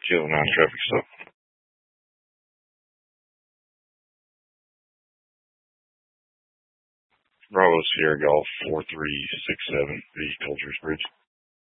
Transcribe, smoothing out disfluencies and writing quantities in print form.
Kilo 9 traffic stop. Bravo Sierra Golf 4367, the Cultures Bridge.